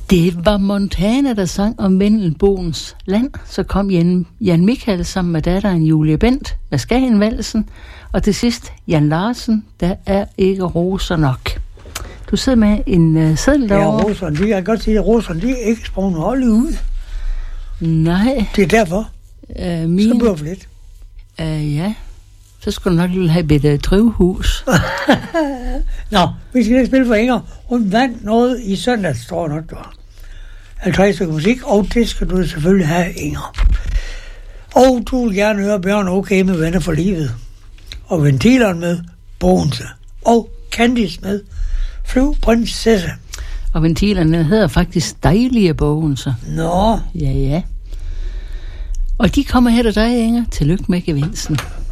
Det var Montana, der sang om Vendelboens land. Så kom Jan Michael sammen med datteren Julie Bent med Skagenvalsen. Og til sidst Jan Larsen, der er ikke roser nok. Du sidder med en seddel derovre. Ja, roserne, jeg kan godt sige, at roserne, de er ikke sprunget holdet ud. Nej. Det er derfor. Så bliver det lidt. Ja. Så skulle du nok lige have et drivhus. Nå, vi skal lige spille for Inger. Hun vandt noget i søndags, tror jeg nok, det var. 50 stykker musik, og det skal du selvfølgelig have, Inger. Og du vil gerne høre Bjørn Okay med Venner for livet. Og Ventileren med Bogense. Og Candice med Flyvprinsesse. Og Ventilerne hedder faktisk Dejlige Bogense. Nå. Ja. Og de kommer her til dig, Inger. Tillykke med gevinsten.